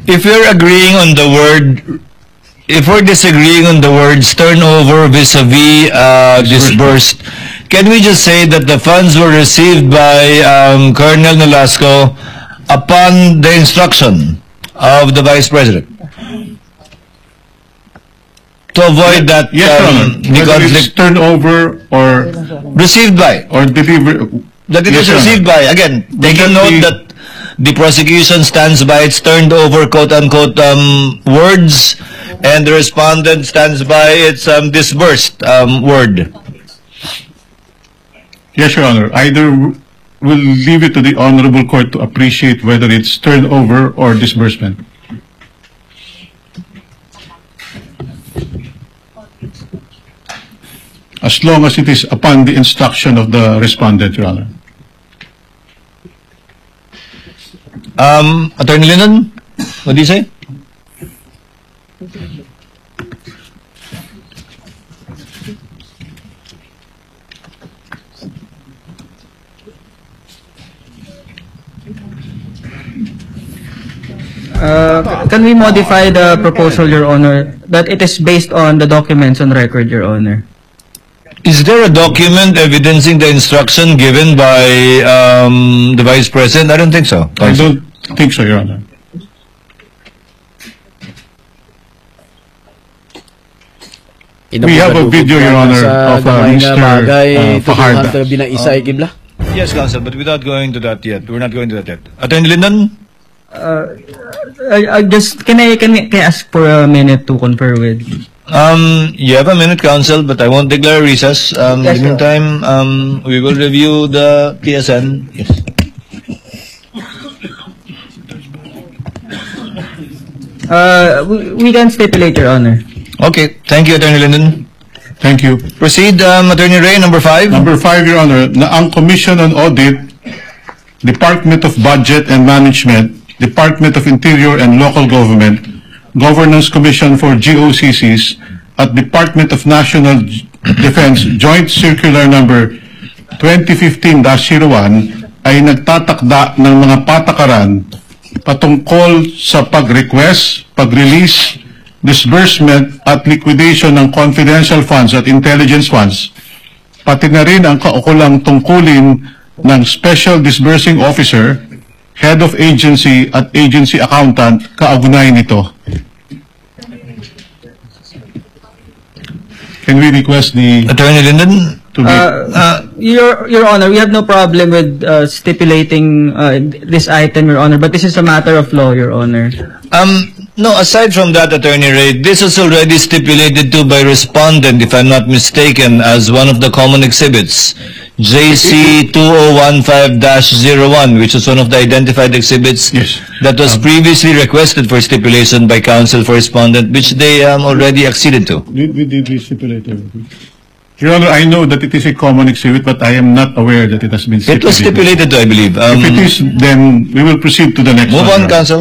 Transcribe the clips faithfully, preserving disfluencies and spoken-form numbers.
if we're agreeing on the word, if we're disagreeing on the words turnover vis-a-vis uh, disbursed, can we just say that the funds were received by um, Colonel Nolasco upon the instruction of the Vice President? To avoid that, Yes, Your Honor. um, the Whether it's conflict turnover or received by, or deliver. that it was Yes, Your Honor. received by, again, taking that note be- that the prosecution stands by its turned over quote-unquote um, words, and the respondent stands by its um, disbursed um, word. Yes, Your Honor. Either w- we'll leave it to the Honorable Court to appreciate whether it's turnover or disbursement. As long as it is upon the instruction of the respondent, Your Honor. Um, Attorney Lennon, what do you say? Uh, can we modify the proposal, Your Honor, that it is based on the documents on record, Your Honor? Is there a document evidencing the instruction given by um, the Vice President? I don't think so. I don't think so, Your Honor. We have a video, Your Honor, of uh, Mister uh, Fajardo. Binaisay kibla. Yes, Counsel, but without going to that yet. We're not going to that yet. Attorney Lennon? Uh, I, I just, can I, can I, can I ask for a minute to confer with? Um, you have a minute, Counsel, but I won't declare recess. Um, Yes, in the sir. meantime, um, we will review the P S N. Yes. Uh, we, we can stipulate, Your Honor. Okay. Thank you, Attorney Lennon. Thank you. Proceed, um, Attorney Ray, number five. Number five, Your Honor, na ang Commission on Audit, Department of Budget and Management, Department of Interior and Local Government, Governance Commission for G O C Cs, at Department of National Defense Joint Circular Number twenty fifteen dash zero one ay nagtatakda ng mga patakaran patungkol sa pag-request, pag-release, disbursement at liquidation ng confidential funds at intelligence funds, pati na rin ang kaukulang tungkulin ng Special Disbursing Officer, Head of Agency at Agency Accountant kaugnay nito. Can we request the Attorney Lennon? to be Uh, uh, Your, Your Honor, we have no problem with uh, stipulating uh, this item, Your Honor, but this is a matter of law, Your Honor. Um, no, aside from that, Attorney Ray, this is already stipulated to by respondent, if I'm not mistaken, as one of the common exhibits. J C two oh one five dash zero one, which is one of the identified exhibits Yes. that was previously requested for stipulation by counsel for respondent, which they um, already acceded to. we, we did we stipulate everything? Your Honor, I know that it is a common exhibit, but I am not aware that it has been It was stipulated. stipulated to, I believe. Um, If it is, then we will proceed to the next move on, one. Your Honor. counsel.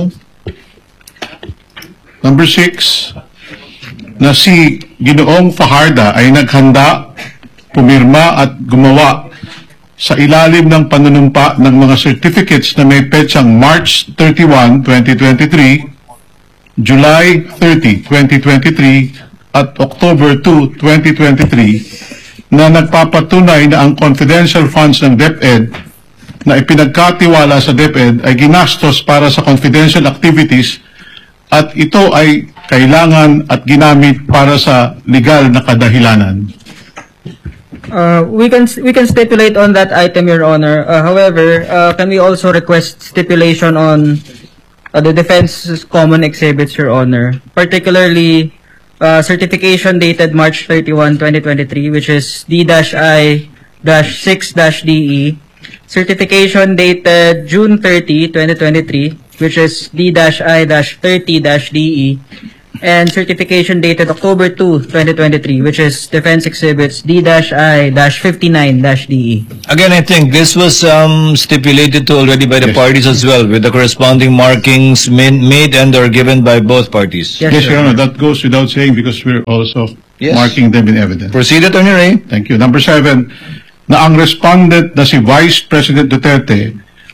Number six, na si Ginoong Fajardo ay naghanda, pumirma at gumawa sa ilalim ng panunumpa ng mga certificates na may petsang March thirty-one, twenty twenty-three, July thirty, twenty twenty-three, at October two, twenty twenty-three, na nagpapatunay na ang confidential funds ng DepEd na ipinagkatiwala sa DepEd ay ginastos para sa confidential activities at ito ay kailangan at ginamit para sa legal na kadahilanan. Uh, we can we can stipulate on that item, Your Honor. Uh, however, uh, can we also request stipulation on uh, the defense's common exhibits, Your Honor, particularly uh, certification dated March thirty-first, twenty twenty-three, which is D I six D E, certification dated June thirtieth, twenty twenty-three, which is D I thirty D E, and certification dated October second, twenty twenty-three, which is Defense Exhibits D I fifty-nine D E. Again, I think this was um, stipulated to already by the Yes. parties as well, with the corresponding markings made, made and or given by both parties. Yes, Yes, sir. Your Honor, that goes without saying because we're also Yes. marking them in evidence. Proceed, Attorney Ray. Thank you. Number seven, na ang respondent na si Vice President Duterte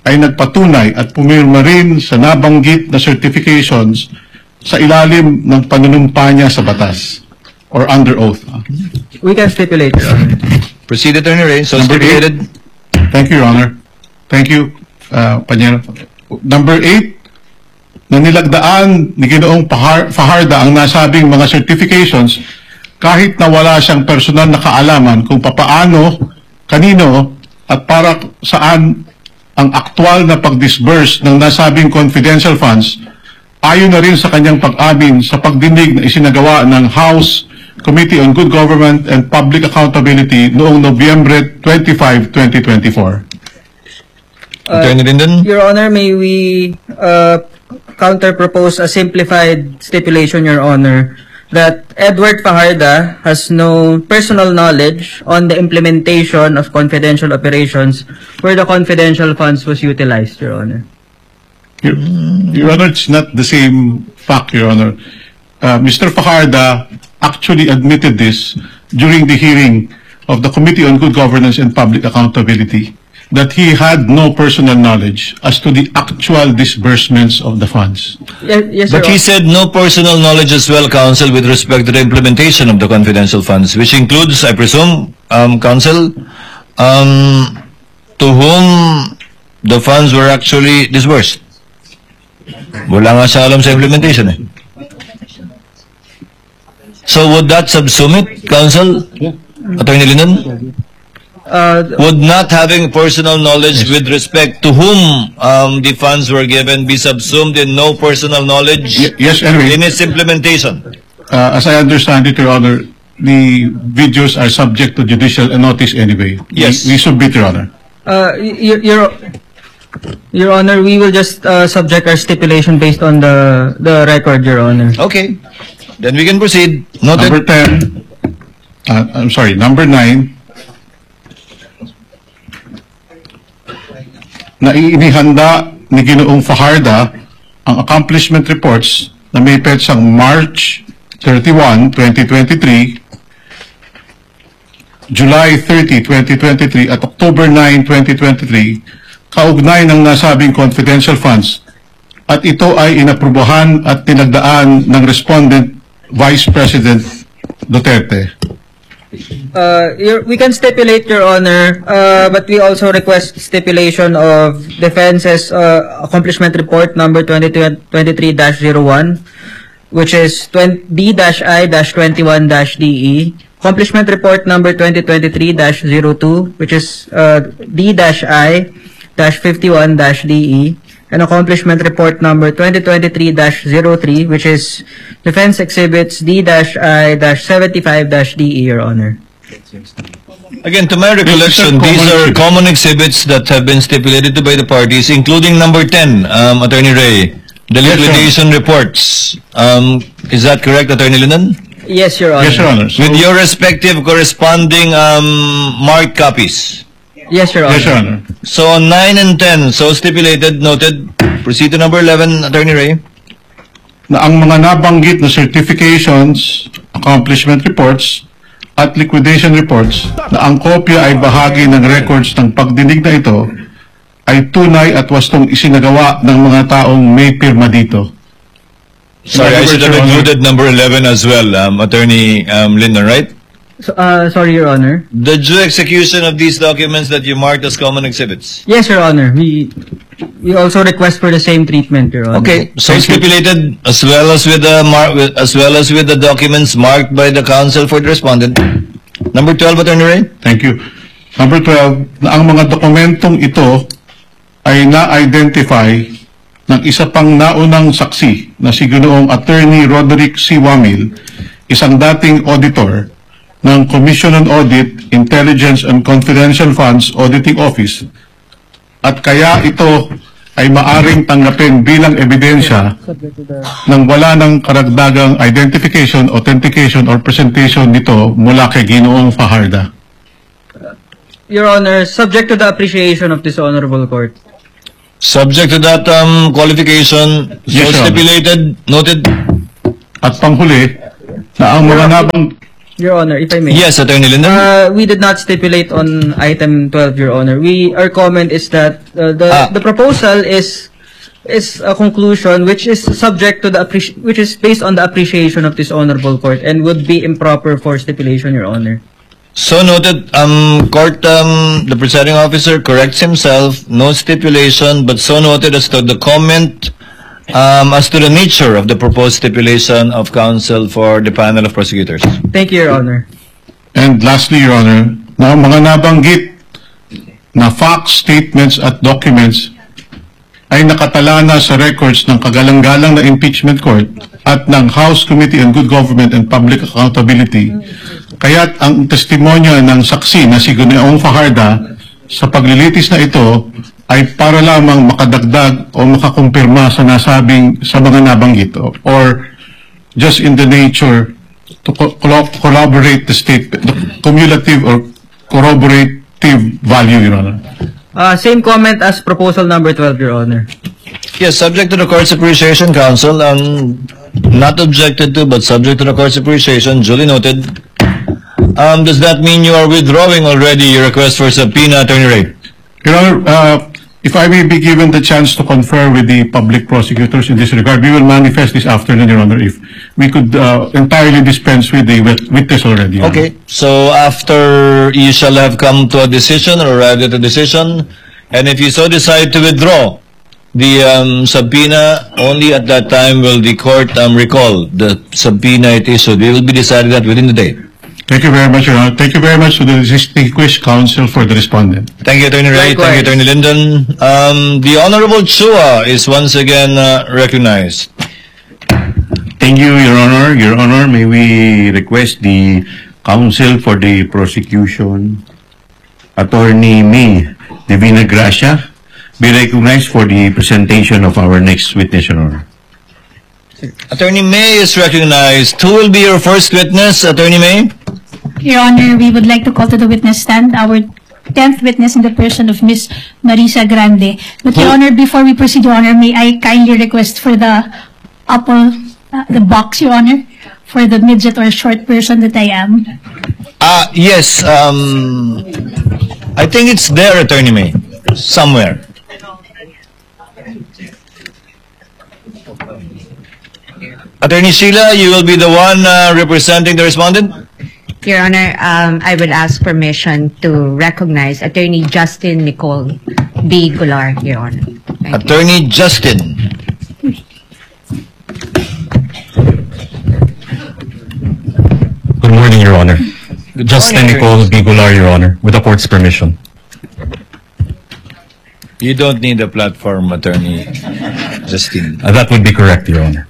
ay nagpatunay at pumirma rin sa nabanggit na certifications sa ilalim ng panunumpa niya sa batas or under oath. We can stipulate, Your Honor. Proceed, Attorney Ray. So Number stipulated. Thank you, Your Honor. Thank you, uh, Panyero. Number eight, na nilagdaan ni Ginoong Pahar- Fajarda ang nasabing mga certifications kahit na wala siyang personal na kaalaman kung papaano, kanino, at para saan ang aktwal na pag-disburse ng nasabing confidential funds ayon na rin sa kanyang pag-amin sa pagdinig na isinagawa ng House Committee on Good Government and Public Accountability noong Nobyembre twenty-fifth, twenty twenty-four. Attorney Linden. Your Honor, may we uh, counter-propose a simplified stipulation, Your Honor, that Edward Fajarda has no personal knowledge on the implementation of confidential operations where the confidential funds was utilized, Your Honor. Your, Your Honor, it's not the same fact, Your Honor. Uh, Mister Fajarda actually admitted this during the hearing of the Committee on Good Governance and Public Accountability, that he had no personal knowledge as to the actual disbursements of the funds. Yes, yes But Your he said no personal knowledge as well, Counsel, with respect to the implementation of the confidential funds, which includes, I presume, um, Counsel, um, to whom the funds were actually disbursed. Wala nga siya alam sa implementation eh. So would that subsume it, Counsel? Attorney Linden? Uh, Would not having personal knowledge with respect to whom um, the funds were given be subsumed in no personal knowledge Y- yes, anyway. in its implementation? Uh, as I understand it, Your Honor, the videos are subject to judicial notice anyway. Yes. We, we submit, Your Honor. uh, y- Your, Your Honor, we will just uh, subject our stipulation based on the the record, Your Honor. Okay. Then we can proceed. Noted. Number ten, uh, I'm sorry, number nine, na inihanda ni Ginoong Fajarda ang accomplishment reports na may petsang March thirty-first, twenty twenty-three, July thirtieth, twenty twenty-three at October ninth, twenty twenty-three, kaugnay ng nasabing confidential funds, at ito ay inaprubahan at tinagdaan ng respondent Vice President Duterte. Uh, your, we can stipulate, Your Honor, uh, but we also request stipulation of Defense's uh, accomplishment report number twenty twenty-three dash zero one, which is D I twenty-one D E, accomplishment report number twenty twenty-three dash zero two, which is uh, D I fifty-one D E, and accomplishment report number twenty twenty-three dash zero three, which is Defense Exhibits D I seventy-five D E, Your Honor. Again, to my recollection, These these are are common exhibits that have been stipulated to by the parties, including number ten, um, Attorney Ray, the Yes, sir. liquidation reports. Um, is that correct, Attorney Linden? Yes, Your Honor. Yes, Your Honor. So, With your respective corresponding um, marked copies. Yes, Your Honor. yes, Your Honor. So on nine and ten, so stipulated, noted. Proceed to number eleven, Attorney Ray. Na ang mga nabanggit na certifications, accomplishment reports, at liquidation reports na ang kopya ay bahagi ng records ng pagdinig na ito ay tunay at wastong isinagawa ng mga taong may pirma dito. Sorry, I should have Your Honor. included number eleven as well, um, Attorney um, Linden, right? So, uh, sorry, Your Honor. The due execution of these documents that you marked as common exhibits. Yes, Your Honor. We we also request for the same treatment, Your Honor. Okay, so Thank you. stipulated as well as with the mar- with- as well as with the documents marked by the counsel for the respondent. Number twelve, Attorney Ray. Thank you. Number twelve, na ang mga dokumentong ito ay na-identify ng isa pang naunang saksi na si Ginoong Attorney Roderick C. Wamil, isang dating auditor ng Commission on Audit, Intelligence and Confidential Funds Auditing Office, at kaya ito ay maaring tanggapin bilang ebidensya nang wala ng karagdagang identification, authentication, or presentation nito mula kay Ginoong Fajarda. Your Honor, subject to the appreciation of this honorable court. Subject to that um, qualification, so Yes, Your Honor. stipulated, noted. At panghuli, na ang mga nabang Your Honor, if I may. Yes, Attorney Linden. Uh, we did not stipulate on item twelve, Your Honor. We our comment is that uh, the Ah. the proposal is is a conclusion which is subject to the appreci- which is based on the appreciation of this honorable court and would be improper for stipulation, Your Honor. So noted. Um, court, um, the presiding officer corrects himself. No stipulation, but so noted as to the comment um, as to the nature of the proposed stipulation of counsel for the panel of prosecutors. Thank you, Your Honor. And lastly, Your Honor, na ang mga nabanggit na facts, statements at documents ay nakatala na sa records ng kagalang-galang na impeachment court at ng House Committee on Good Government and Public Accountability. Kaya't ang testimonya ng saksi na si Guneong Fajarda sa paglilitis na ito ay para lamang makadagdag o makakumpirma sa nasabing sa mga nabanggit or just in the nature to co- collo- corroborate the statement, the cumulative or corroborative value, Your Honor. Uh, same comment as proposal number twelve, Your Honor. Yes, subject to the court's appreciation, counsel. Um, not objected to, but subject to the court's appreciation. Duly noted. Um, does that mean you are withdrawing already your request for subpoena, Attorney Ray? Your Honor, uh, if I may be given the chance to confer with the public prosecutors in this regard, we will manifest this afternoon, Your Honor, if we could uh, entirely dispense with the wit- witness already. Your Honor. Okay. So after you shall have come to a decision or arrived at a decision, and if you so decide to withdraw the um, subpoena, only at that time will the court um, recall the subpoena it issued. We will be deciding that within the day. Thank you very much, Your Honor. Thank you very much to the distinguished counsel for the respondent. Thank you, Attorney Ray. Thank you, Likewise. Attorney Linden. Um, the Honorable Chua is once again uh, recognized. Thank you, Your Honor. Your Honor, may we request the counsel for the prosecution, Attorney May Divina Gracia, be recognized for the presentation of our next witness, Your Honor. Attorney May is recognized. Who will be your first witness, Attorney May? Your Honor, we would like to call to the witness stand our tenth witness in the person of Miss Marisa Grande. But Your Honor, before we proceed, Your Honor, may I kindly request for the upper, uh, the box, Your Honor, for the midget or short person that I am. Ah, yes. Um, I think it's there, Attorney May. Somewhere. Attorney Sheila, you will be the one uh, representing the respondent? Your Honor, um, I would ask permission to recognize Attorney Justin Nicole B. Golar, Your Honor. Thank you. Attorney Justin. Good morning, Your Honor. Justin morning. Nicole Bigular, Your Honor, with the court's permission. You don't need a platform, Attorney Justin. Uh, that would be correct, Your Honor.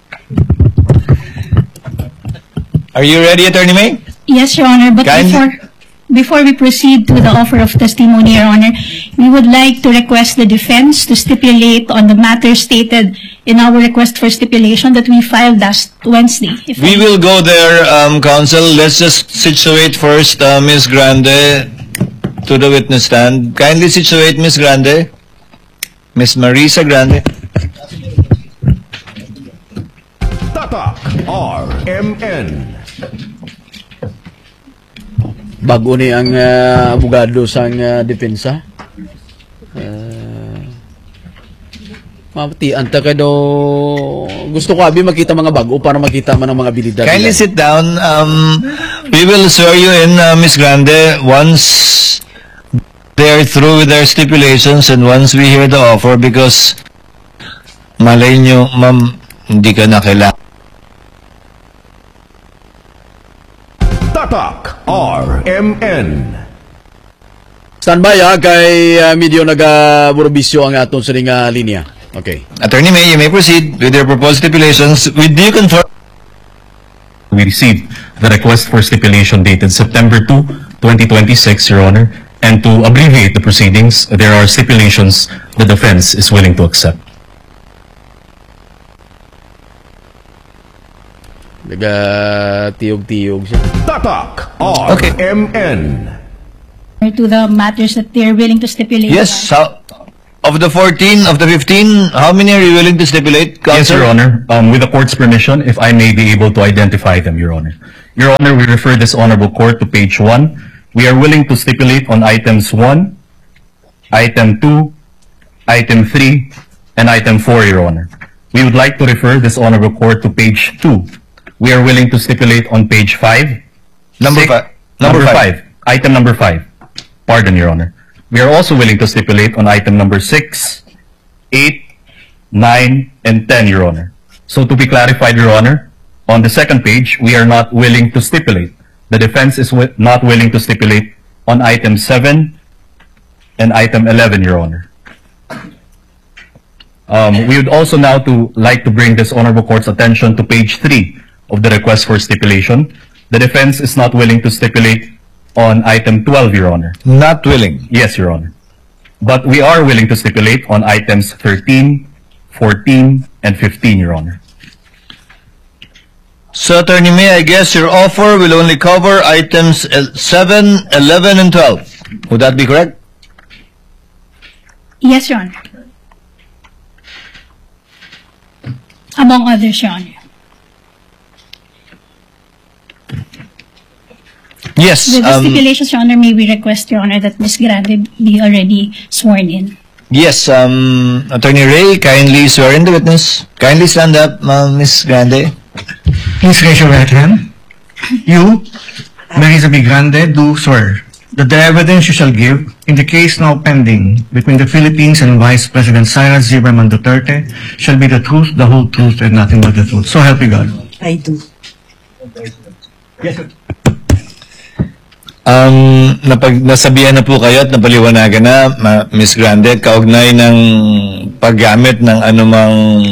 Are you ready, Attorney May? Yes, Your Honor, but Kindly- before before we proceed to the offer of testimony, Your Honor, we would like to request the defense to stipulate on the matter stated in our request for stipulation that we filed last Wednesday. If We I- will go there, um, counsel. Let's just situate first uh, Miz Grande to the witness stand. Kindly situate Miz Grande. Miss Marisa Grande. Tatak R M N. Bago ni ang uh, abogado sang uh, depensa. Uh, Mati, anta ka daw. Gusto ko abi makita mga bago para makita man ang mga abilidad. Kindly nila. sit down. Um, we will swear you in, uh, Miss Grande, once they're through with their stipulations and once we hear the offer, because malay nyo, ma'am, hindi ka na kailangan. Tatak R M N. Standby ha, kay uh, medyo nag-burbisyo ang aton sa ring uh, linya. Okay. Attorney May, you may proceed with your proposed stipulations. We do confirm. We received the request for stipulation dated September second, twenty twenty-six, Your Honor, and to abbreviate the proceedings, there are stipulations the defense is willing to accept. Naga-tiyog-tiyog siya. Tatak R M N. to the matters that they're willing to stipulate. Yes. How, of the fourteen, of the fifteen, how many are you willing to stipulate, Yes, counsel? Your Honor. Um, with the court's permission, if I may be able to identify them, Your Honor. Your Honor, we refer this honorable court to page one. We are willing to stipulate on items one, item two, item three, and item four, Your Honor. We would like to refer this honorable court to page two. We are willing to stipulate on page five. Number six- fi- Number number five. Item number five. Pardon, Your Honor. We are also willing to stipulate on item number six, eight, nine, and ten, Your Honor. So to be clarified, Your Honor, on the second page, we are not willing to stipulate. The defense is wi- not willing to stipulate on item seven and item eleven, Your Honor. Um, we would also now to like to bring this honorable court's attention to page three of the request for stipulation. The defense is not willing to stipulate on item twelve, Your Honor. Not willing. Yes, Your Honor. But we are willing to stipulate on items thirteen, fourteen, and fifteen, Your Honor. So, Attorney May, I guess your offer will only cover items el- seven, eleven, and twelve. Would that be correct? Yes, Your Honor. Among others, Your Honor. Yes. With the um, stipulations, Your Honor, may we request, Your Honor, that Miz Grande be already sworn in. Yes, um, Attorney Ray, kindly swear in the witness. Kindly stand up, uh, Miz Grande. Please raise your right hand. You, Marisa B. Grande, do swear that the evidence you shall give in the case now pending between the Philippines and Vice President Sara Zimmerman Duterte shall be the truth, the whole truth, and nothing but the truth. So help you God. I do. Yes, sir. Um, napag, nasabihan na po kayo at napaliwanagan na, ma- Miz Grande, kaugnay ng paggamit ng anumang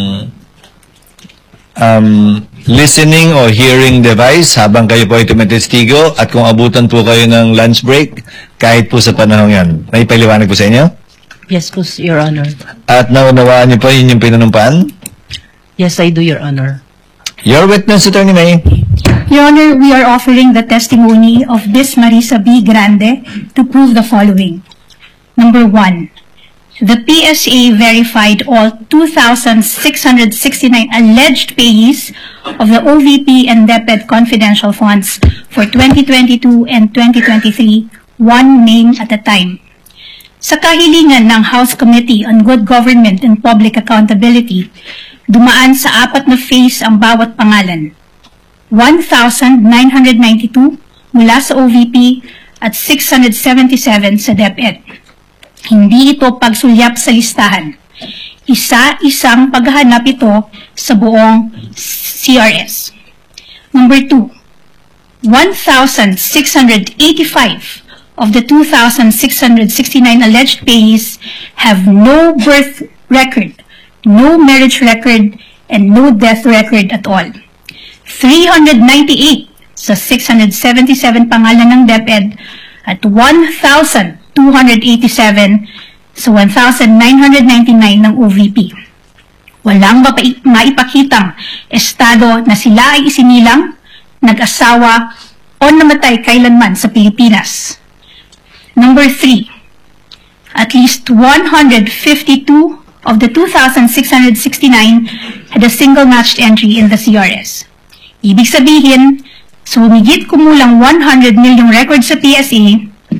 um, listening o hearing device habang kayo po ay tumitestigo at kung abutan po kayo ng lunch break, kahit po sa panahon yan. May paliwanag po sa inyo? Yes po, Your Honor. At naunawaan niyo pa yun yung pinanumpaan? Yes, I do, Your Honor. Your witness, Attorney May. Your Honor, we are offering the testimony of Miz Marisa B. Grande to prove the following. Number one, the P S A verified all two thousand six hundred sixty-nine alleged payees of the O V P and DepEd confidential funds for twenty twenty-two and twenty twenty-three, one name at a time. Sa kahilingan ng House Committee on Good Government and Public Accountability, dumaan sa apat na phase ang bawat pangalan. one thousand nine hundred ninety-two mula sa O V P at six hundred seventy-seven sa DepEd. Hindi ito pagsulyap sa listahan. Isa-isang paghahanap ito sa buong C R S. Number two, one thousand six hundred eighty-five of the two thousand six hundred sixty-nine alleged payees have no birth record, no marriage record, and no death record at all. three hundred ninety-eight sa six hundred seventy-seven pangalan ng DepEd at one thousand two hundred eighty-seven sa one thousand nine hundred ninety-nine ng O V P. Walang mapai- maipakitang estado na sila ay isinilang, nag-asawa, o namatay kailanman sa Pilipinas. Number three, at least one hundred fifty-two of the two thousand six hundred sixty-nine had a single matched entry in the C R S. Ibig sabihin, sa humigit kumulang one hundred milyong record sa P S A,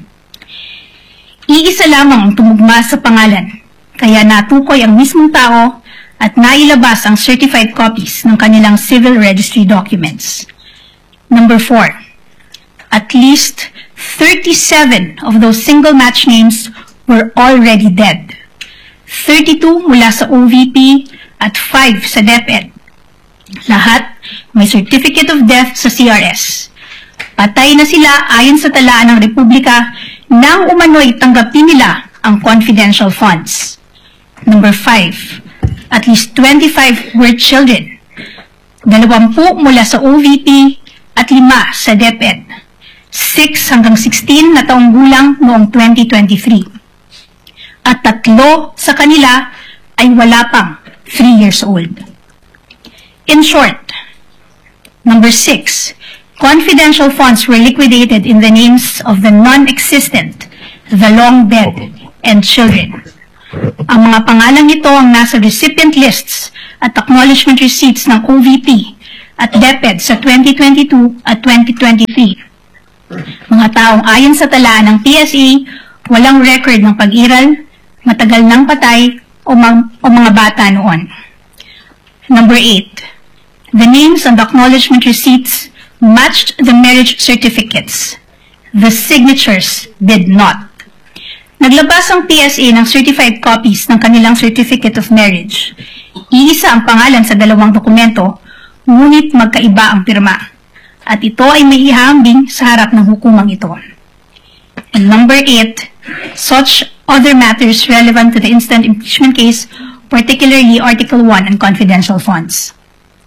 iisa lamang ang tumugma sa pangalan, kaya natukoy ang mismong tao at nailabas ang certified copies ng kanilang civil registry documents. Number four, at least thirty-seven of those single match names were already dead. thirty-two mula sa O V P at five sa DepEd. Lahat may certificate of death sa C R S. Patay na sila ayon sa talaan ng Republika nang umano'y tanggapin nila ang confidential funds. Number five, at least twenty-five were children. Dalawampu mula sa O V P at lima sa DepEd. six hanggang sixteen na taong gulang noong twenty twenty-three. At tatlo sa kanila ay wala pang three years old. In short, number six, confidential funds were liquidated in the names of the non-existent, the long dead, and children. Ang mga pangalang ito ang nasa recipient lists at acknowledgement receipts ng O V P at DepEd sa twenty twenty-two at twenty twenty-three. Mga taong ayon sa talaan ng P S A, walang record ng pag-iral, matagal ng patay, o, mang, o mga bata noon. Number eight, the names and acknowledgement receipts matched the marriage certificates. The signatures did not. Naglabas ang P S A ng certified copies ng kanilang certificate of marriage. Iisa ang pangalan sa dalawang dokumento, ngunit magkaiba ang pirma. At ito ay may ihambing sa harap ng hukumang ito. And number eight, such other matters relevant to the instant impeachment case, particularly Article one and confidential funds.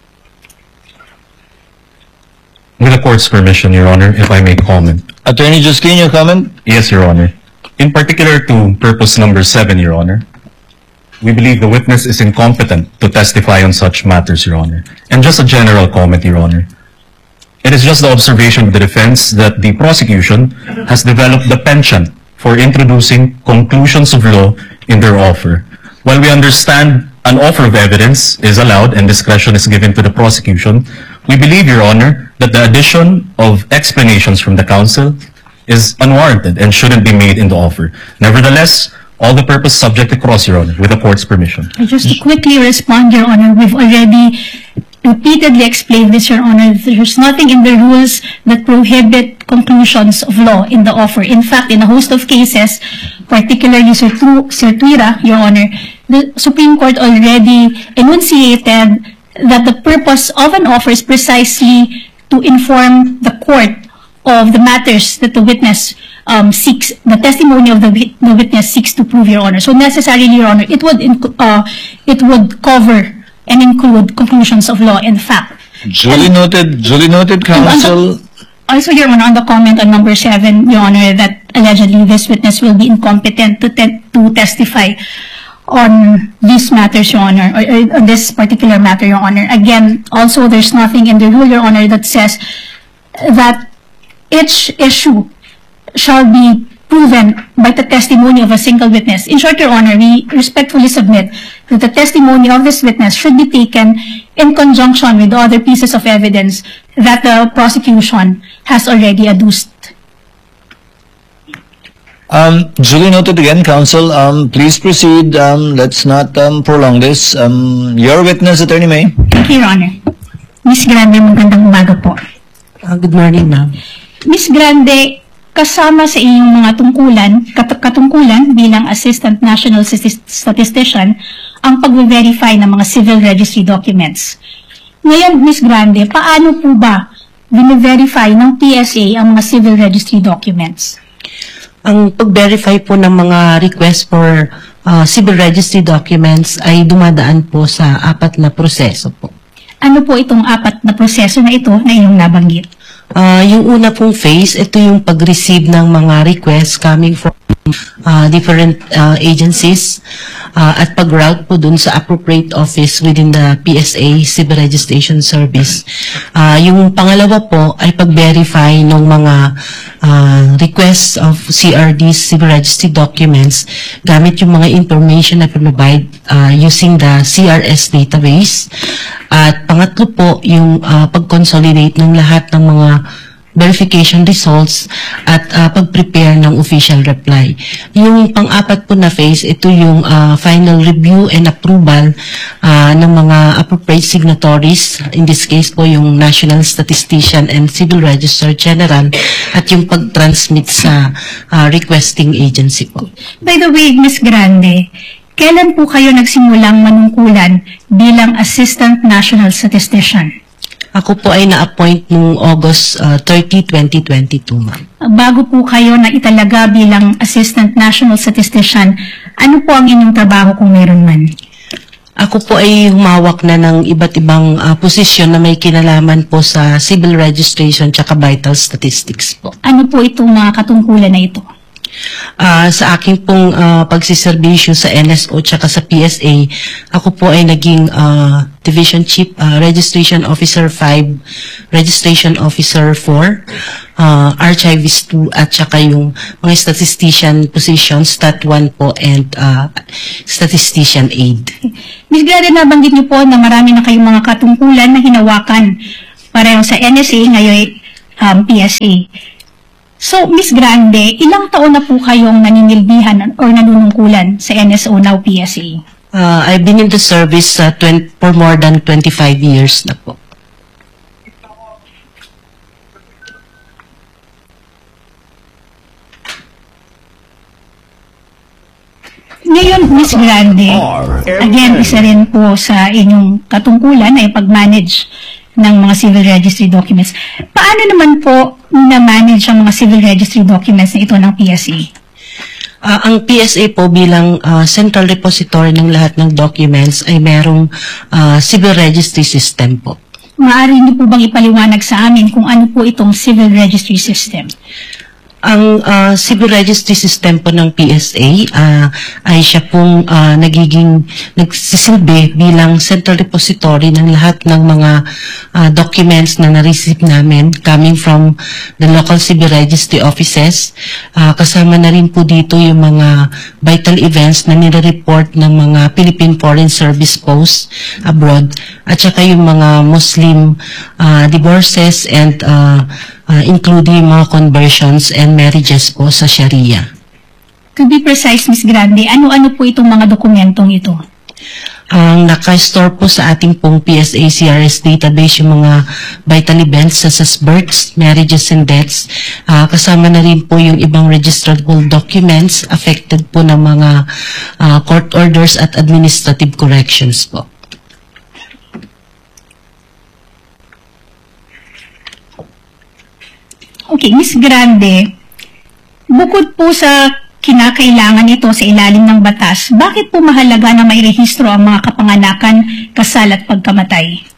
With the court's permission, Your Honor, if I may comment. Attorney Justin, your comment? Yes, Your Honor. In particular to purpose number seven, Your Honor, we believe the witness is incompetent to testify on such matters, Your Honor. And just a general comment, Your Honor. It is just the observation of the defense that the prosecution has developed the penchant for introducing conclusions of law in their offer. While we understand an offer of evidence is allowed and discretion is given to the prosecution, we believe, Your Honor, that the addition of explanations from the counsel is unwarranted and shouldn't be made in the offer. Nevertheless, all the purpose subject to cross, Your Honor, with the court's permission. Just to quickly respond, Your Honor, we've already repeatedly explained this, Your Honor. There's nothing in the rules that prohibit conclusions of law in the offer. In fact, in a host of cases, particularly Sir Tuira, Your Honor, the Supreme Court already enunciated that the purpose of an offer is precisely to inform the court of the matters that the witness um, seeks, the testimony of the, wit the witness seeks to prove, Your Honor. So necessarily, Your Honor, it would uh, it would cover and include conclusions of law and fact. Duly noted, duly noted, counsel. Also, Your Honor, on the comment on number seven, Your Honor, that allegedly this witness will be incompetent to te to testify on these matters, Your Honor, or, or on this particular matter, Your Honor. Again, also, there's nothing in the rule, Your Honor, that says that each issue shall be proven by the testimony of a single witness. In short, Your Honor, we respectfully submit that the testimony of this witness should be taken in conjunction with other pieces of evidence that the prosecution has already adduced. Um, duly noted again, counsel. Um, please proceed. Um, let's not um, prolong this. Um, your witness, Attorney May. Thank you, Your Honor. Miss Grande, magandang umaga po. Uh, good morning, ma'am. Miss Grande, kasama sa inyong mga tungkulan, kat katungkulan bilang Assistant National Statistician, ang pag-verify ng mga civil registry documents. Ngayon, Miss Grande, paano po ba bine-verify ng P S A ang mga civil registry documents? Ang pag-verify po ng mga request for uh, civil registry documents ay dumadaan po sa apat na proseso po. Ano po itong apat na proseso na ito na iyong nabanggit? Uh, yung una pong phase, ito yung pag-receive ng mga requests coming from uh, different uh, agencies uh, at pag-route po dun sa appropriate office within the P S A Civil Registration Service. Uh, yung pangalawa po ay pag-verify ng mga uh, requests of C R D Civil Registry documents gamit yung mga information na provide uh, using the C R S database. At pangatlo po, yung uh, pag-consolidate ng lahat ng mga verification results at uh, pag-prepare ng official reply. Yung pang-apat po na phase, ito yung uh, final review and approval uh, ng mga appropriate signatories. In this case po, yung National Statistician and Civil Registrar General at yung pag-transmit sa uh, requesting agency po. By the way, Miss Grande, kailan po kayo nagsimulang manungkulan bilang Assistant National Statistician? Ako po ay na-appoint noong August uh, thirtieth, twenty twenty-two, ma'am. Bago po kayo na italaga bilang Assistant National Statistician, ano po ang inyong trabaho kung meron man? Ako po ay humawak na ng iba't ibang uh, posisyon na may kinalaman po sa civil registration tsaka vital statistics po. Ano po itong mga katungkulan na ito? Uh, sa aking pong uh, pagsiservisyo sa N S O tsaka sa P S A, ako po ay naging uh, Division Chief, uh, Registration Officer five, Registration Officer four, uh, Archivist two, at saka yung mga statistician positions, Stat one po, and uh, Statistician aid. Miz Grande, nabanggit niyo po na marami na kayong mga katungkulan na hinawakan pareho sa N S A, ngayon um, P S A. So, Miz Grande, ilang taon na po kayong naninilbihan or nanunungkulan sa N S O, now P S A? Uh, I've been in the service uh, twenty, for more than twenty-five years na po. Ngayon, Miz Grande, again, isa rin po sa inyong katungkulan ay pag-manage ng mga civil registry documents. Paano naman po na-manage ang mga civil registry documents na ito ng P S A? Uh, ang P S A po bilang uh, central repository ng lahat ng documents ay merong uh, civil registry system po. Maaari niyo po bang ipaliwanag sa amin kung ano po itong civil registry system? Ang uh, civil registry system po ng P S A uh, ay siya pong uh, nagiging nagsisilbi bilang central repository ng lahat ng mga uh, documents na na-receive namin coming from the local civil registry offices. Uh, kasama na rin po dito yung mga vital events na nire-report ng mga Philippine Foreign Service posts abroad, at saka yung mga Muslim uh, divorces and uh, Uh, including mga conversions and marriages po sa Sharia. To be precise, Miz Grande, ano-ano po itong mga dokumentong ito? Ang naka-store po sa ating pong P S A C R S database yung mga vital events such as births, marriages, and deaths. Uh, kasama na rin po yung ibang registrable documents affected po ng mga uh, court orders at administrative corrections po. Okay, Miz Grande, bukod po sa kinakailangan nito sa ilalim ng batas, bakit po mahalaga na may rehistro ang mga kapanganakan, kasal at pagkamatay?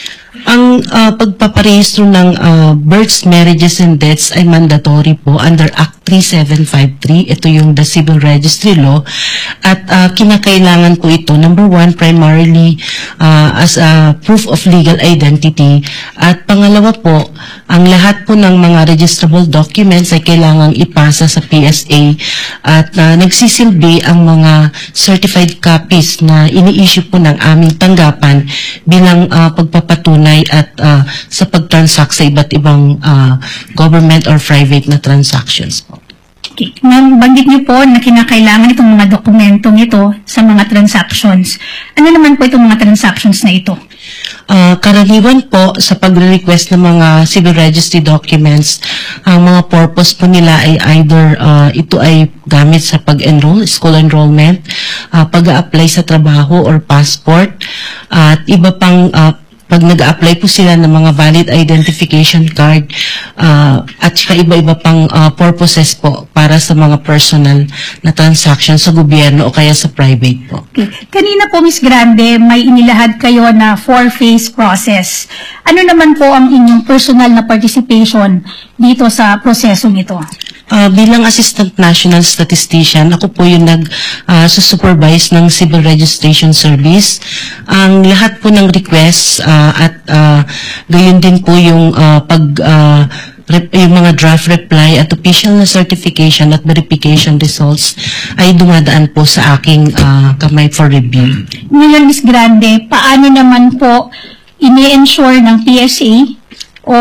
Ang uh, pagpaparehistro ng uh, births, marriages, and deaths ay mandatory po under Act thirty-seven fifty-three. Ito yung the Civil Registry Law. At uh, kinakailangan po ito, number one, primarily uh, as a proof of legal identity. At pangalawa po, ang lahat po ng mga registrable documents ay kailangang ipasa sa P S A. At uh, nagsisilbi ang mga certified copies na ini-issue po ng aming tanggapan bilang uh, pagpapatunay at uh, sa pag-transact sa iba't ibang uh, government or private na transactions po. Okay. Nabanggit niyo po na kinakailangan itong mga dokumentong ito sa mga transactions. Ano naman po itong mga transactions na ito? Uh, karaniwan po sa pagre-request ng mga civil registry documents, ang mga purpose po nila ay either uh, ito ay gamit sa pag-enroll, school enrollment, uh, pag-a-apply sa trabaho or passport, uh, at iba pang uh, pag nag-apply po sila ng mga valid identification card, uh, at saka iba-iba pang uh, purposes po para sa mga personal na transactions sa gobyerno o kaya sa private po. Okay. Kanina po, Miz Grande, may inilahad kayo na four-phase process. Ano naman po ang inyong personal na participation dito sa prosesong ito? Uh, bilang Assistant National Statistician, ako po yung nag-supervise uh, ng Civil Registration Service. Ang lahat po ng requests uh, at uh, gayon din po yung uh, pag uh, rep, yung mga draft reply at official na certification at verification results ay dumadaan po sa aking uh, kamay for review. Ngayon, Miz Grande, paano naman po ini-ensure ng P S A o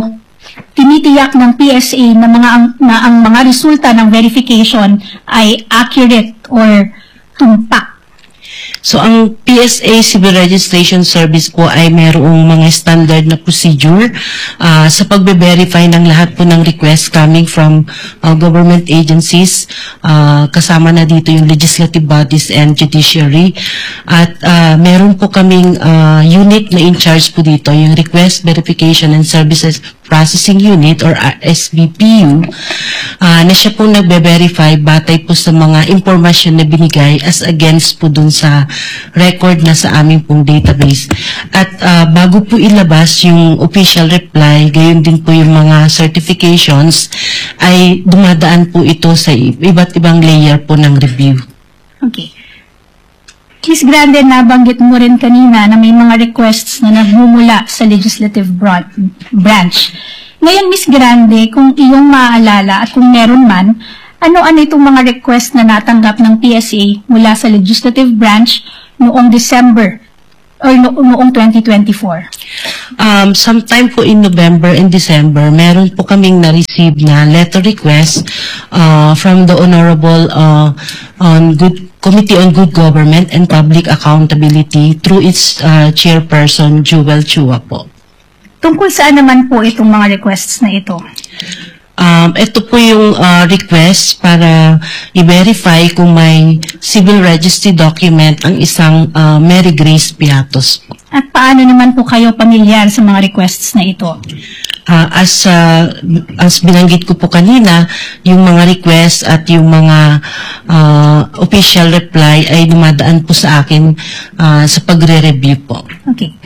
tinitiyak ng P S A na mga ang, na ang mga resulta ng verification ay accurate or tumpak? So, ang P S A Civil Registration Service po ay mayroong mga standard na procedure uh, sa pagbe-verify ng lahat po ng requests coming from uh, government agencies. Uh, kasama na dito yung legislative bodies and judiciary. At uh, meron po kaming uh, unit na in charge po dito, yung Request Verification and Services Processing Unit or S V P U, uh, na siya po nagbe-verify batay po sa mga impormasyon na binigay as against po dun sa record na sa aming pong database. At uh, bago po ilabas yung official reply, gayon din po yung mga certifications, ay dumadaan po ito sa iba't ibang layer po ng review. Okay. Miz Grande, nabanggit mo rin kanina na may mga requests na nagmumula sa legislative bran- branch. Ngayon, Miz Grande, kung iyong maaalala at kung meron man, ano-ano itong mga request na natanggap ng P S A mula sa legislative branch noong December or no- noong twenty twenty-four? Um, sometime po in November and December, meron po kaming na-receive na letter request uh, from the Honorable uh, on Good Committee on Good Government and Public Accountability through its uh, chairperson, Jewel Chua po. Tungkol saan naman po itong mga requests na ito? Um, ito po yung uh, request para i-verify kung may civil registry document ang isang uh, Mary Grace Piatos po. At paano naman po kayo pamilyar sa mga requests na ito? Uh, as uh, as binanggit ko po kanina, yung mga request at yung mga uh, official reply ay dumadaan po sa akin uh, sa pagre-review po. Okay.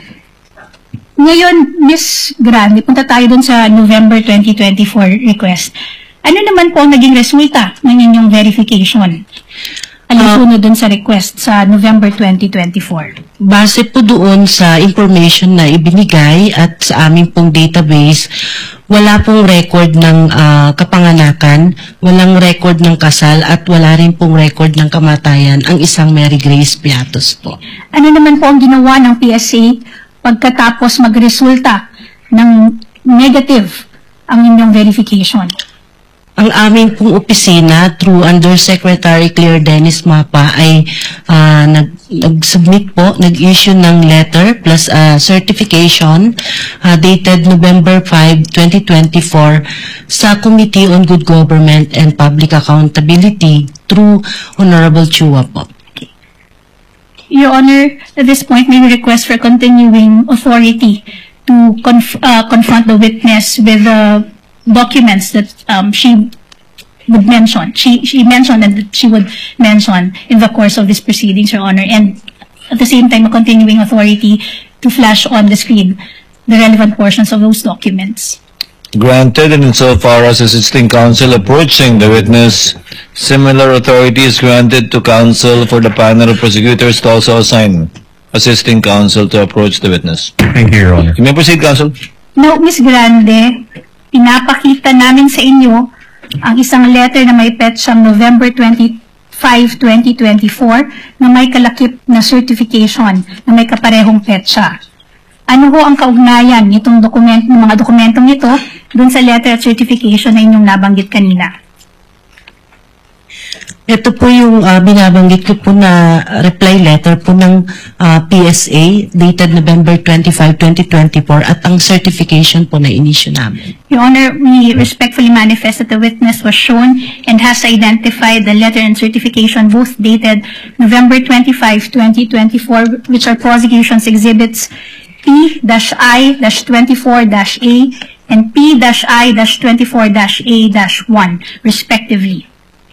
Ngayon, Miz Grande, punta tayo dun sa November twenty twenty-four request. Ano naman po ang naging resulta ng inyong verification? Alinsunod dun sa request sa November twenty twenty-four. Base po doon sa information na ibinigay at sa aming pong database, wala pong record ng uh, kapanganakan, walang record ng kasal, at wala rin pong record ng kamatayan ang isang Mary Grace Piatos po. Ano naman po ang ginawa ng P S A pagkatapos magresulta ng negative ang inyong verification? Ang aming pong opisina through Undersecretary Claire Dennis Mapa ay uh, nag, nag-submit po, nag-issue ng letter plus uh, certification uh, dated November fifth, twenty twenty-four sa Committee on Good Government and Public Accountability through Honorable Chua po. Your Honor, at this point, may we request for continuing authority to conf- uh, confront the witness with the documents that um, she would mention. She she mentioned and that she would mention in the course of this proceedings, Your Honor, and at the same time, a continuing authority to flash on the screen the relevant portions of those documents. Granted, and insofar as assisting counsel approaching the witness, similar authority is granted to counsel for the panel of prosecutors to also assign assisting counsel to approach the witness. Thank you, Your Honor. You may proceed, counsel. Now, Miz Grande, pinapakita namin sa inyo ang isang letter na may petsang November twenty-fifth, twenty twenty-four na may kalakip na certification na may kaparehong petsa. Ano ho ang kaugnayan nitong dokument, ng mga dokumentong ito dun sa letter at certification na inyong nabanggit kanina? Ito po yung uh, binabanggit ko po na reply letter po ng uh, P S A dated November twenty-fifth, twenty twenty-four at ang certification po na inisyu namin. Your Honor, we respectfully manifest that the witness was shown and has identified the letter and certification both dated November twenty-fifth, twenty twenty-four, which are prosecution's exhibits P I twenty-four A and P I twenty-four A one, respectively.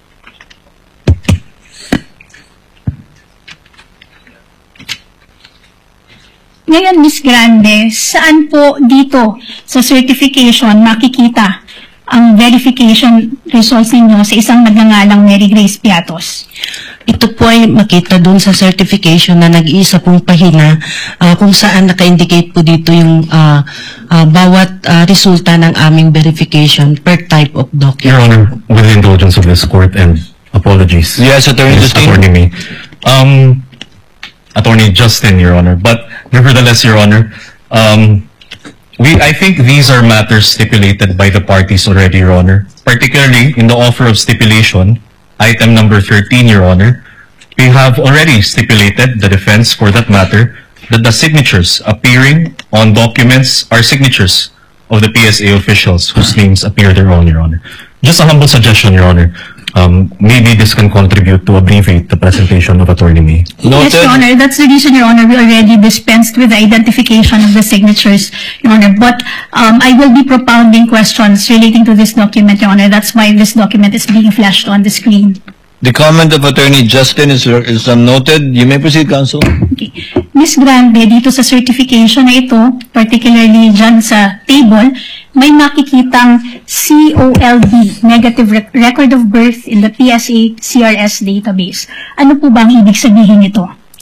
Ngayon, Miz Grande, saan po dito sa certification makikita ang verification results ninyo sa isang nagngangalang Mary Grace Piatos? Ito po ay makita dun sa certification na nag-iisa pong pahina uh, kung saan naka-indicate po dito yung uh, uh, bawat uh, resulta ng aming verification per type of document. Your Honor, with the indulgence of this court and apologies. Yes, Attorney Yes, Justin. Attorney May. Um, Attorney Justin, Your Honor. But nevertheless, Your Honor, um, we I think these are matters stipulated by the parties already, Your Honor. Particularly in the offer of stipulation, item number thirteen, Your Honor, we have already stipulated, the defense for that matter, that the signatures appearing on documents are signatures of the P S A officials whose names appear thereon, Your Honor. Just a humble suggestion, Your Honor. Um, maybe this can contribute to abbreviate the presentation of Attorney May. Yes, Your Honor. That's the reason, Your Honor, we already dispensed with the identification of the signatures, Your Honor. But um, I will be propounding questions relating to this document, Your Honor. That's why this document is being flashed on the screen. The comment of Attorney Justin is, is um, noted. You may proceed, counsel. Okay. Miz Grande, dito sa certification na ito, particularly dyan sa table, may makikitang C O L B, Negative Rec- Record of Birth in the P S A C R S database. Ano po ba ang ibig sabihin nito?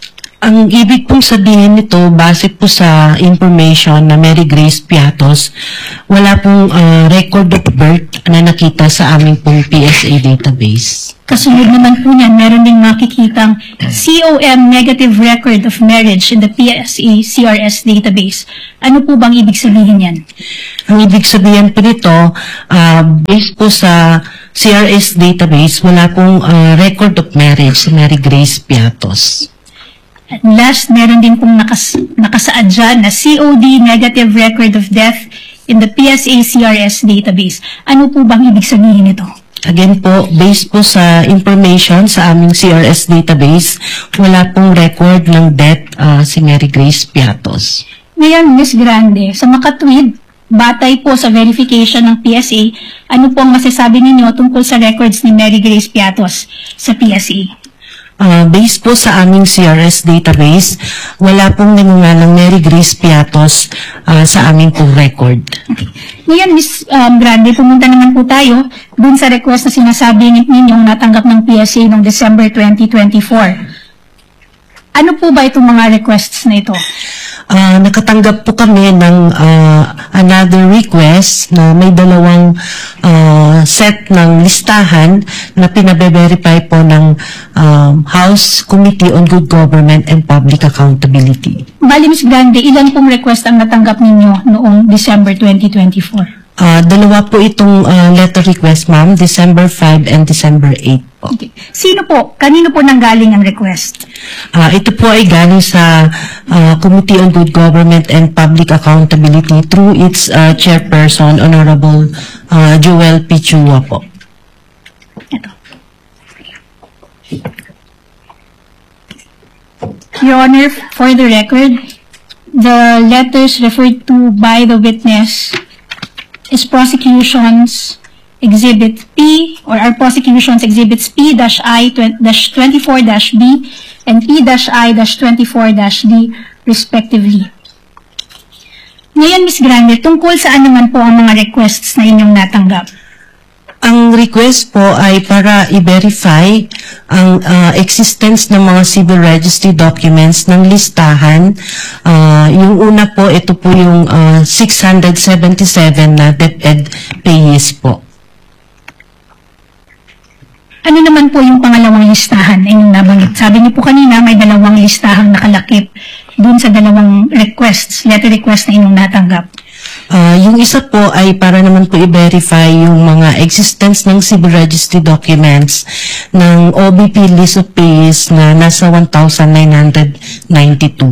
Ang ibig pong sabihin nito, base po sa information na Mary Grace Piatos, wala pong ah, record of birth na nakita sa aming pong P S A database. Kasunod naman po niyan, meron din makikitang C O M negative record of marriage in the P S A C R S database. Ano po bang ibig sabihin yan? Ang ibig sabihin po nito, ah, based po sa C R S database, wala pong ah, record of marriage si Mary Grace Piatos. At last, meron din pong nakas nakasaad dyan na C O D negative record of death in the P S A C R S database. Ano po bang ibig sabihin nito? Again po, based po sa information sa aming C R S database, wala pong record ng death ah, si Mary Grace Piatos. Ngayon, Miz Grande, sa makatwid, batay po sa verification ng P S A, ano po ang masasabi ninyo tungkol sa records ni Mary Grace Piatos sa P S A? Uh, based po sa aming C R S database, wala pong nangungalang Mary Grace Piatos uh, sa aming pong record. Okay. Ngayon, Miz um, Grande, pumunta naman po tayo dun sa request na sinasabi ninyong natanggap ng P S A noong December twenty twenty-four. Ano po ba itong mga requests na ito? Uh, nakatanggap po kami ng uh, another request na may dalawang uh, set ng listahan na pinabe-verify po ng um, House Committee on Good Government and Public Accountability. Bali, Miz Grande, ilan pong request ang natanggap ninyo noong December twenty twenty-four? Uh, dalawa po itong uh, letter request, ma'am, December fifth and December eighth po. Okay. Sino po? Kanino po nanggaling ang request? Uh, ito po ay galing sa uh, Committee on Good Government and Public Accountability through its uh, chairperson, Honorable uh, Joel Pichua po. Ito. Your Honor, for the record, the letters referred to by the witness is prosecutions exhibit P or our prosecutions exhibits P I twenty-four B and P I twenty-four D respectively. Ngayon, Miz Grande, tungkol saan naman po ang mga requests na inyong natanggap? Ang request po ay para i-verify ang uh, existence ng mga civil registry documents ng listahan. Uh, yung una po, ito po yung uh, six hundred seventy-seven na DepEd payees po. Ano naman po yung pangalawang listahan na inyong nabanggit? Sabi niyo po kanina may dalawang listahang nakalakip dun sa dalawang requests, letter request na inyong natanggap. Uh, yung isa po ay para naman po i-verify yung mga existence ng civil registry documents ng O B P list of payees na nasa one thousand nine hundred ninety-two.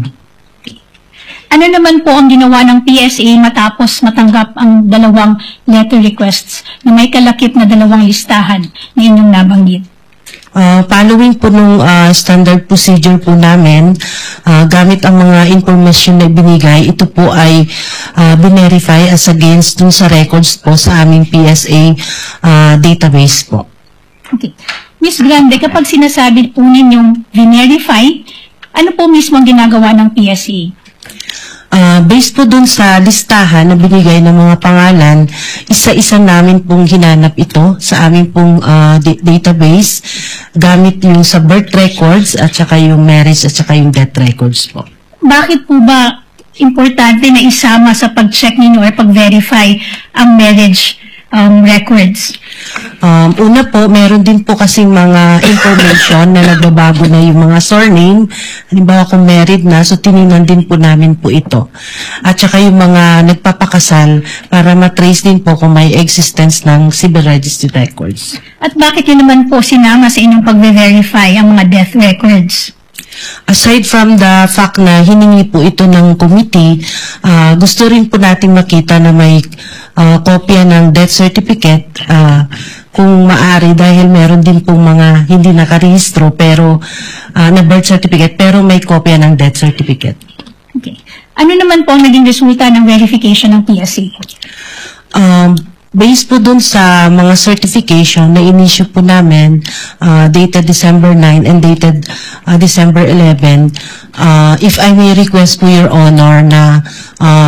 Ano naman po ang ginawa ng P S A matapos matanggap ang dalawang letter requests na may kalakip na dalawang listahan na inyong nabanggit? Uh, following po nung uh, standard procedure po namin, uh, gamit ang mga information na binigay, ito po ay uh, binerify as against dun sa records po sa aming P S A uh, database po. Okay. Miz Grande, kapag sinasabi po ninyong verify, ano po mismo ang ginagawa ng P S A? Uh, based po dun sa listahan na binigay ng mga pangalan, isa-isa namin pong hinanap ito sa aming pong uh, database gamit yung sa birth records at saka yung marriage at saka yung death records po. Bakit po ba importante na isama sa pag-check ninyo or pag-verify ang marriage um, records? Um, una po, meron din po kasing mga information na nagbabago na yung mga surname. Halimbawa kung married na, so tinignan din po namin po ito. At saka yung mga nagpapakasal para matrace din po kung may existence ng civil registry records. At bakit yun naman po sinama sa inyong pag-verify ang mga death records? Aside from the fact na hiningi po ito ng committee, uh, gusto rin po natin makita na may uh, kopya ng death certificate uh, kung maaari dahil meron din pong mga hindi nakarehistro pero uh, na birth certificate pero may kopya ng death certificate. Okay. Ano naman po ang naging resulta ng verification ng P S A? Um, Based po dun sa mga certification na in-issue po namin uh, dated December ninth and dated uh, December eleventh, uh, if I may request po Your Honor na uh, to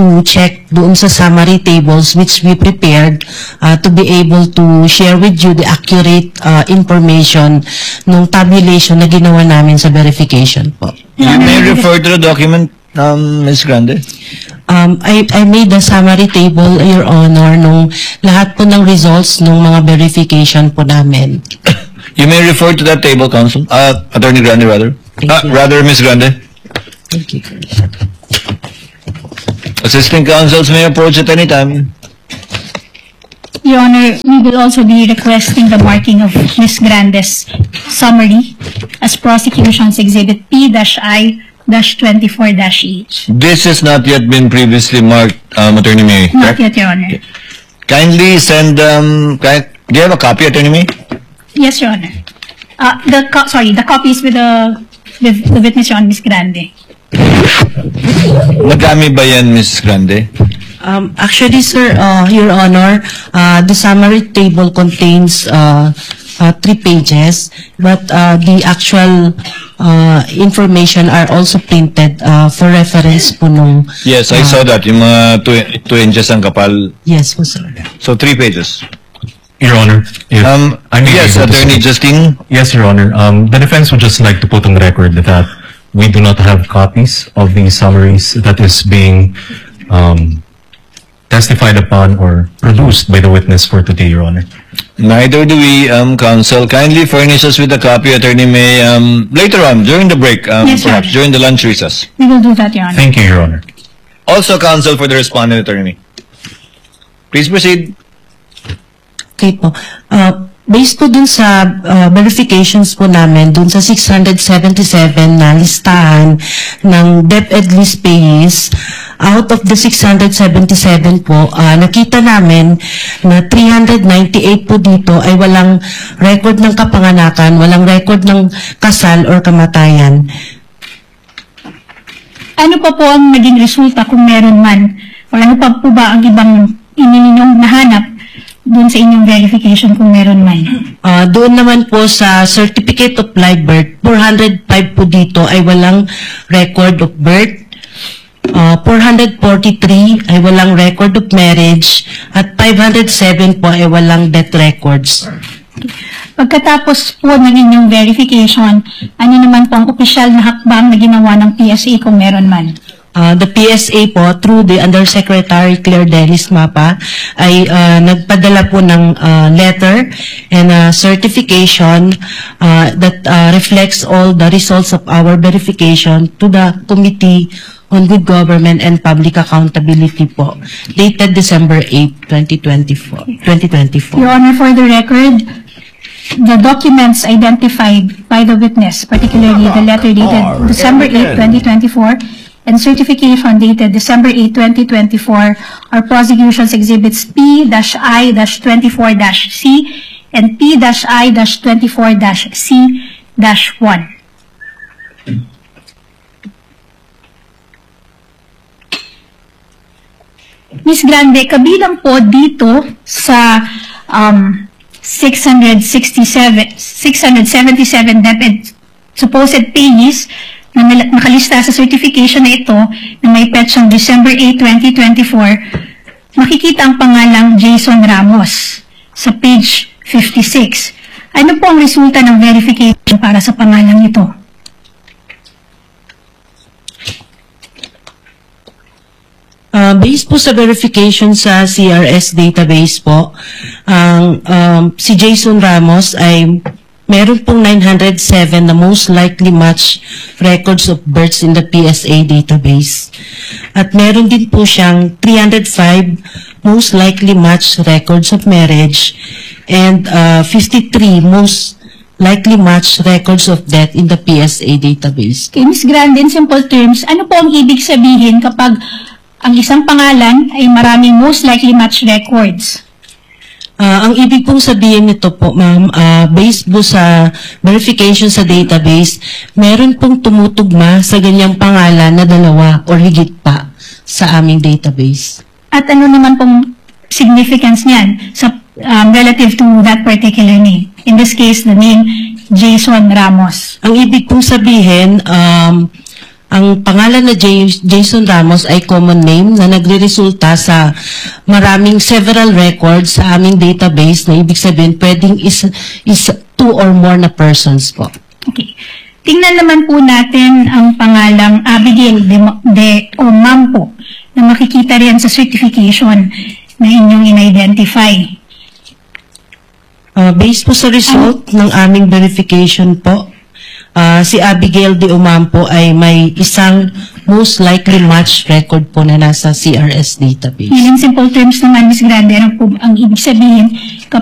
to check doon sa summary tables which we prepared uh, to be able to share with you the accurate uh, information nung tabulation na ginawa namin sa verification po. You may refer to the document, um, Miz Grande. Um, I, I made the summary table, Your Honor, nung lahat po ng results nung mga verification po namin. You may refer to that table, Counsel. Uh, Attorney Grande, rather. Uh, rather, Miz Grande. Thank you. Assisting counsels may approach at any time. Your Honor, we will also be requesting the marking of Miz Grande's summary as Prosecution's Exhibit P I twenty-four H. This has not yet been previously marked, um, Attorney May. Not correct? yet, Your Honor. Kindly send, um, ki- do you have a copy, Attorney May? Yes, Your Honor. Uh, the co- sorry, the copies with the with the witness, Your Honor, Miz Grande. Madami ba yan, Miz Grande? Um, actually, sir, uh, Your Honor, uh, the summary table contains uh, uh, three pages, but uh, the actual uh, information are also printed uh, for reference po nung... Yes, I uh, saw that. Yung mga two, two inches ang kapal. Yes po, sir. So, three pages. Your Honor, if Um, I may be yes, able to Attorney speak. Justine. Yes, Your Honor. Um, the defense would just like to put on record that we do not have copies of the summaries that is being um, testified upon or produced by the witness for today, Your Honor. Neither do we, um, counsel. Kindly furnish us with a copy, Attorney May, um, later on, during the break, um, Yes, Your perhaps, Honor. during the lunch recess. We will do that, Your Honor. Thank you, Your Honor. Also, counsel for the respondent, Attorney May. Please proceed. Okay po. Uh, based po dun sa uh, verifications po namin, dun sa six hundred seventy-seven na listahan ng DepEd list payees, out of the six hundred seventy-seven po, uh, nakita namin na three hundred ninety-eight po dito ay walang record ng kapanganakan, walang record ng kasal or kamatayan. Ano pa po ang naging resulta kung meron man? O ano pa po ba ang ibang ininyong nahanap dun sa inyong verification kung meron man? Uh, doon naman po sa Certificate of Live Birth, four hundred five po dito ay walang record of birth. Uh, four hundred forty-three ay walang record of marriage at five hundred seven po ay walang death records. Pagkatapos po ng inyong verification, ano naman po ang opisyal na hakbang na ginawa ng P S A kung meron man? Uh, the P S A po, through the Undersecretary Claire Dennis Mapa, ay uh, nagpadala po ng uh, letter and uh, certification uh, that uh, reflects all the results of our verification to the Committee on Good Government and Public Accountability po, dated December eighth, twenty twenty-four. twenty twenty-four. Your Honor, for the record, the documents identified by the witness, particularly the letter dated December eighth, twenty twenty-four, and certification dated December eighth, twenty twenty-four, are prosecution's exhibits P I twenty-four C and P I twenty-four C one. Miz Grande, kabilang po dito sa um, six hundred sixty-seven, six hundred seventy-seven DepEd supposed payees na nal- nakalista sa certification na ito na may petsang December eighth, twenty twenty-four, makikita ang pangalang Jason Ramos sa page fifty-six. Ano po ang resulta ng verification para sa pangalang ito? Uh, based po sa verification sa C R S database po, ang um, si Jason Ramos ay meron pong nine hundred seven na most likely match records of births in the P S A database. At meron din po siyang three hundred five most likely match records of marriage and uh, fifty-three most likely match records of death in the P S A database. Okay, Miz Grande, in simple terms, ano po ang ibig sabihin kapag ang isang pangalan ay maraming most likely match records? Uh, ang ibig pong sabihin nito po, ma'am, uh, based po sa verification sa database, meron pong tumutugma sa ganyang pangalan na dalawa or higit pa sa aming database. At ano naman pong significance niyan sa um, relative to that particular name? In this case, the name Jason Ramos. Ang ibig pong sabihin, um, Ang pangalan na J- Jason Ramos ay common name na nagre-resulta sa maraming several records sa aming database na ibig sabihin pwedeng is, is two or more na persons po. Okay. Tingnan naman po natin ang pangalang Abigail de, de Omampo na makikita riyan sa certification na inyong in-identify. Uh, based po sa result ng aming verification po, uh, si Abigail de Omampo ay may isang most likely match record po na nasa C R S database. In simple terms naman, Miz Grande, ano po ang ibig sabihin